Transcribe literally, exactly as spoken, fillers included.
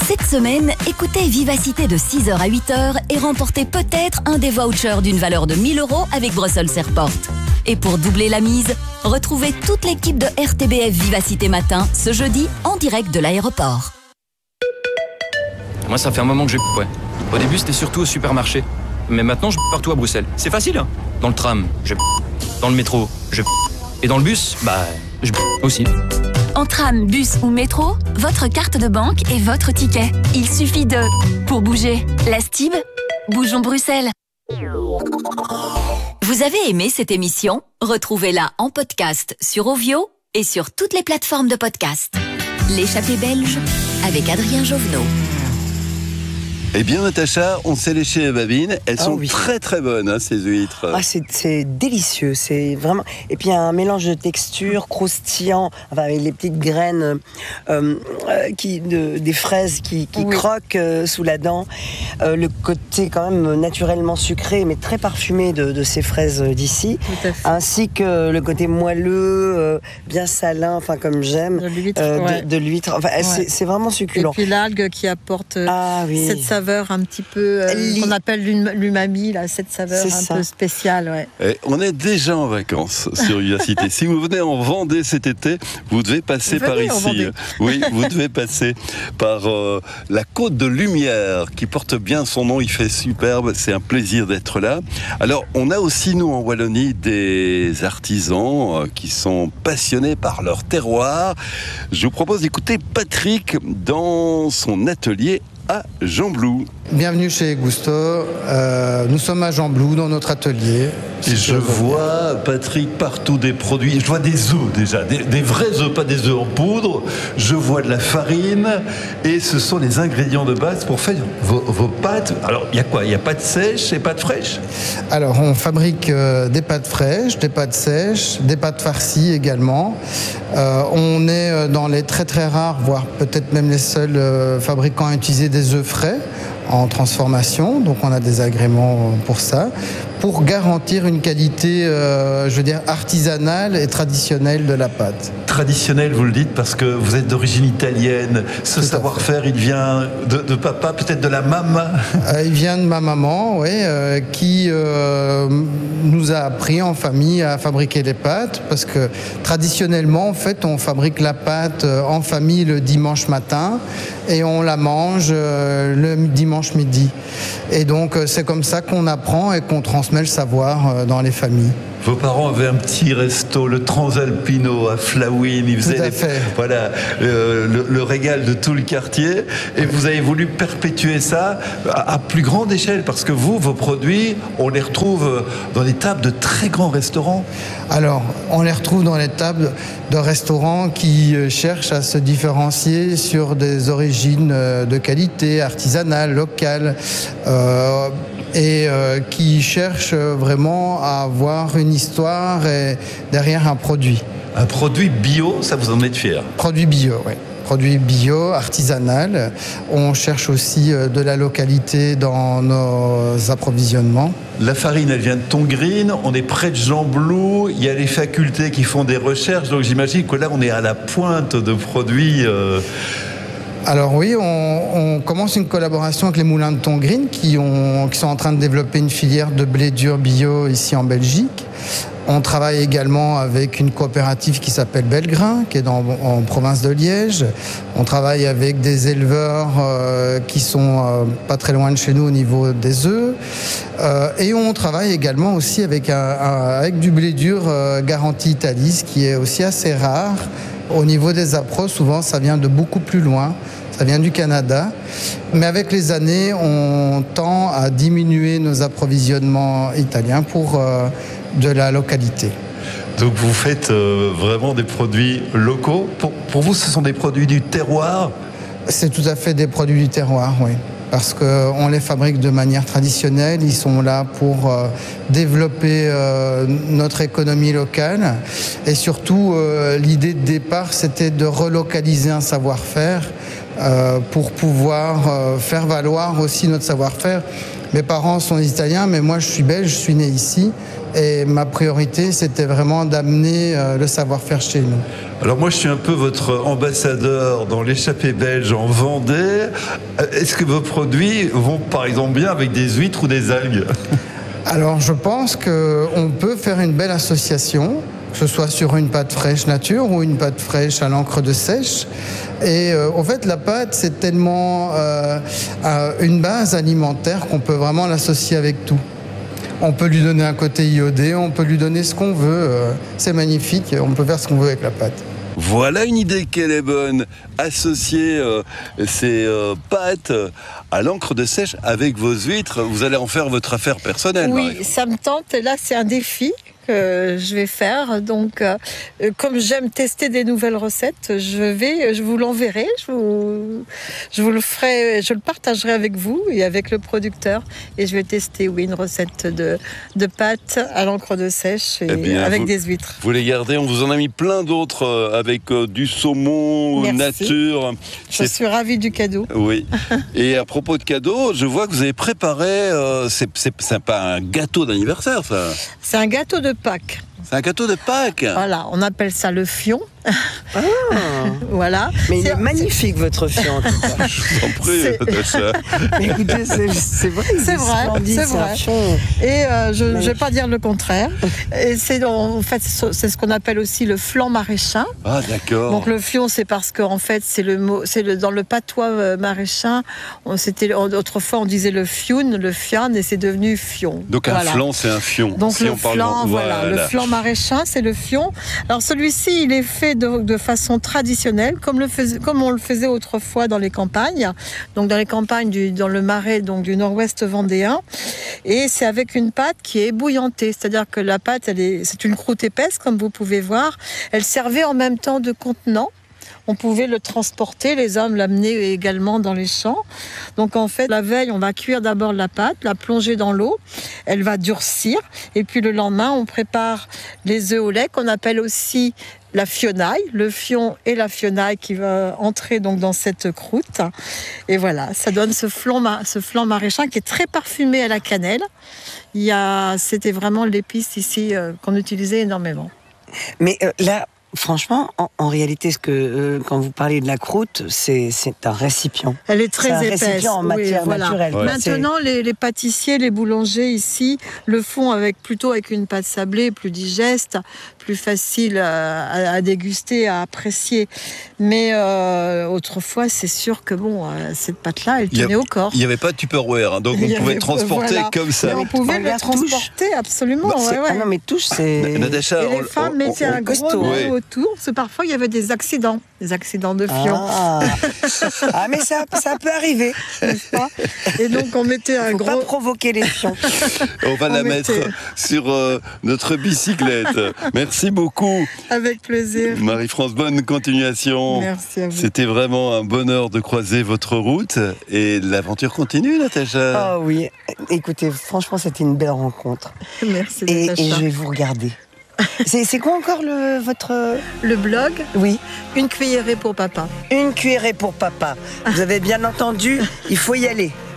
Cette semaine, écoutez Vivacité de six heures à huit heures et remportez peut-être un des vouchers d'une valeur de mille euros avec Brussels Airport. Et pour doubler la mise, retrouvez toute l'équipe de R T B F Vivacité Matin ce jeudi en direct de l'aéroport. Moi, ça fait un moment que je ouais. Au début, c'était surtout au supermarché. Mais maintenant, je partout à Bruxelles. C'est facile, hein. Dans le tram, je dans le métro, je et dans le bus, bah, je aussi. En tram, bus ou métro, votre carte de banque est votre ticket. Il suffit de... Pour bouger, la Stib, bougeons Bruxelles. Vous avez aimé cette émission? Retrouvez-la en podcast sur Ovio et sur toutes les plateformes de podcast. L'échappée belge avec Adrien Jovenot. Eh bien, Natacha, on s'est léché les babines. Elles Ah sont oui. très très bonnes, hein, ces huîtres. Ah, c'est, c'est délicieux, c'est vraiment. Et puis il y a un mélange de textures croustillant, enfin avec les petites graines euh, euh, qui, de, des fraises qui, qui Oui. croquent euh, sous la dent. Euh, le côté quand même naturellement sucré, mais très parfumé de, de ces fraises d'ici, Tout à fait. ainsi que le côté moelleux, euh, bien salin, enfin comme j'aime, De l'huître, euh, ouais. de, de l'huître. Enfin, Ouais. c'est, c'est vraiment Et succulent. puis l'algue qui apporte euh, Ah oui. cette saveur un petit peu, euh, Li- qu'on appelle l'um- l'umami, là, cette saveur C'est un ça. peu spéciale. Ouais. Et on est déjà en vacances sur Vivacité. Si vous venez en Vendée cet été, vous devez passer Venez par en ici. Vendée. Oui, vous devez passer par euh, la Côte de Lumière, qui porte bien son nom. Il fait superbe. C'est un plaisir d'être là. Alors, on a aussi, nous, en Wallonie, des artisans euh, qui sont passionnés par leur terroir. Je vous propose d'écouter Patrick dans son atelier à Gembloux. Bienvenue chez Gusto. Euh, nous sommes à Gembloux dans notre atelier. Et je vois, Patrick, partout des produits. Je vois des œufs déjà, des, des vrais œufs, pas des œufs en poudre. Je vois de la farine. Et ce sont les ingrédients de base pour faire vos, vos pâtes. Alors, il y a quoi? Il y a pâtes sèches et pâtes fraîches? Alors, on fabrique euh, des pâtes fraîches, des pâtes sèches, des pâtes farcies également. Euh, on est euh, dans les très très rares, voire peut-être même les seuls euh, fabricants à utiliser des œufs frais en transformation, donc on a des agréments pour ça, pour garantir une qualité, euh, je veux dire, artisanale et traditionnelle de la pâte. Traditionnel, vous le dites, parce que vous êtes d'origine italienne. Ce Tout à savoir-faire, il vient de, de papa, peut-être de la maman. Euh, il vient de ma maman, ouais, euh, qui euh, nous a appris en famille à fabriquer les pâtes, parce que traditionnellement, en fait, on fabrique la pâte euh, en famille le dimanche matin et on la mange euh, le dimanche midi. Et donc, euh, c'est comme ça qu'on apprend et qu'on transmet le savoir euh, dans les familles. Vos parents avaient un petit resto, le Transalpino à Flawin. Ils faisaient Tout à les- fait. voilà, euh, le, le régal de tout le quartier. Et vous avez voulu perpétuer ça à, à plus grande échelle, parce que vous, vos produits, on les retrouve dans des tables de très grands restaurants. Alors, on les retrouve dans les tables de restaurants qui euh, cherchent à se différencier sur des origines euh, de qualité, artisanales, locales, euh, et euh, qui cherchent vraiment à avoir une histoire et derrière un produit. Un produit bio, ça vous en êtes fiers? Produit bio, oui. Produit bio, artisanal. On cherche aussi euh, de la localité dans nos approvisionnements. La farine, elle vient de Tongrine, on est près de Gembloux, il y a les facultés qui font des recherches, donc j'imagine que là, on est à la pointe de produits... euh, Alors oui, on, on commence une collaboration avec les moulins de Tongrine qui, ont, qui sont en train de développer une filière de blé dur bio ici en Belgique. On travaille également avec une coopérative qui s'appelle Belgrain, qui est dans, en province de Liège. On travaille avec des éleveurs euh, qui sont euh, pas très loin de chez nous au niveau des œufs. Euh, et on travaille également aussi avec, un, un- avec du blé dur euh, garanti Italie, ce qui est aussi assez rare. Au niveau des appros, souvent, ça vient de beaucoup plus loin. Ça vient du Canada. Mais avec les années, on tend à diminuer nos approvisionnements italiens pour euh, de la localité. Donc vous faites euh, vraiment des produits locaux. Pour, pour vous, ce sont des produits du terroir? C'est tout à fait des produits du terroir, oui. Parce qu'on les fabrique de manière traditionnelle. Ils sont là pour euh, développer euh, notre économie locale. Et surtout, euh, l'idée de départ, c'était de relocaliser un savoir-faire euh, pour pouvoir euh, faire valoir aussi notre savoir-faire Mes parents sont italiens, mais moi je suis belge, je suis né ici. Et ma priorité, c'était vraiment d'amener euh, le savoir-faire chez nous. Alors moi, je suis un peu votre ambassadeur dans l'échappée belge en Vendée. Est-ce que vos produits vont par exemple bien avec des huîtres ou des algues ? Alors je pense qu'on peut faire une belle association, que ce soit sur une pâte fraîche nature ou une pâte fraîche à l'encre de sèche. Et euh, en fait, la pâte, c'est tellement euh, euh, une base alimentaire qu'on peut vraiment l'associer avec tout. On peut lui donner un côté iodé, on peut lui donner ce qu'on veut. Euh, c'est magnifique, on peut faire ce qu'on veut avec la pâte. Voilà une idée qu'elle est bonne. Associer euh, ces euh, pâtes à l'encre de sèche avec vos huîtres, vous allez en faire votre affaire personnelle. Oui, Marie. ça me tente. Et là, c'est un défi que je vais faire. Donc, euh, comme j'aime tester des nouvelles recettes, je vais, je vous l'enverrai. Je vous, je vous le ferai, je le partagerai avec vous et avec le producteur. Et je vais tester, oui, une recette de, de pâtes à l'encre de sèche et Eh bien, avec vous, des huîtres. Vous les gardez. On vous en a mis plein d'autres euh, avec euh, du saumon Merci. nature. Je C'est- suis ravie du cadeau. Oui. Et à propos de cadeaux, je vois que vous avez préparé. Euh, c'est, c'est, c'est pas un gâteau d'anniversaire, ça. C'est un gâteau de Pâques. C'est un gâteau de Pâques. Voilà, on appelle ça le fion. Ah. Voilà. Mais il C'est- est magnifique, votre fion, en tout cas. Je t'en prie, C'est- Natacha. Mais écoutez, c'est c'est vrai. il C'est est vrai, splendide, c'est un vrai. fion. Et euh, je ne vais Magnifique. pas dire le contraire. Et c'est en fait c'est ce qu'on appelle aussi le flan maraîchin. Ah, d'accord. Donc le fion, c'est parce que en fait c'est le mot, c'est le, dans le patois euh, maraîchin. On, c'était autrefois on disait le fioun, le fian, et c'est devenu fion. Donc un Voilà. flan, c'est un fion. Donc Si le on parle flan, en- voilà, le flan maraîchin, c'est le fion. Alors celui-ci, il est fait de, de façon traditionnelle, comme, le fais- comme on le faisait autrefois dans les campagnes, donc dans les campagnes du, dans le marais, donc du nord-ouest vendéen. Et c'est avec une pâte qui est ébouillantée, c'est-à-dire que la pâte, elle est, c'est une croûte épaisse, comme vous pouvez voir. Elle servait en même temps de contenant. On pouvait le transporter, les hommes l'amenaient également dans les champs. Donc en fait, la veille, on va cuire d'abord la pâte, la plonger dans l'eau, elle va durcir. Et puis le lendemain, on prépare les œufs au lait, qu'on appelle aussi la fionaille, le fion et la fionaille qui va entrer donc dans cette croûte. Et voilà, ça donne ce flan, ma- ce flan maraîchin qui est très parfumé à la cannelle. Il y a, c'était vraiment l'épice ici euh, qu'on utilisait énormément. Mais euh, là, franchement, en, en réalité, ce que euh, quand vous parlez de la croûte, c'est c'est un récipient. Elle est très C'est un épaisse. récipient en oui, matière voilà. naturelle. Ouais. Maintenant, les, les pâtissiers, les boulangers ici le font avec plutôt avec une pâte sablée, plus digeste, plus facile à, à- à déguster, à apprécier. Mais euh, autrefois, c'est sûr que bon, euh, cette pâte-là, elle Il y a- tenait au corps. Il n'y avait pas de Tupperware, hein, donc Il on y pouvait avait- transporter voilà. comme ça. Et on pouvait le Regarde, touche. transporter absolument. Bah, c'est- ouais, ouais. Ah non, mais touche, c'est. Natacha, Et les on- femmes on- mettaient on- un gros costaud, nœud ouais. autour, parce que parfois il y avait des accidents, des accidents de fion. Ah. Ah, mais ça, ça peut arriver. N'est-ce pas. Et donc on mettait un Faut gros. pas provoquer les fions. On va On la mettait- mettre sur euh, notre bicyclette. Merci beaucoup, Avec plaisir. Marie-France. Bonne continuation. Merci à vous. C'était vraiment un bonheur de croiser votre route et l'aventure continue, Natacha. Ah oui. Écoutez, franchement, c'était une belle rencontre. Merci Et, Natacha. et je vais vous regarder. C'est c'est quoi encore le, votre. Le blog, Oui, une cuillerée pour papa. une cuillerée pour papa. Vous avez bien entendu, il faut y aller.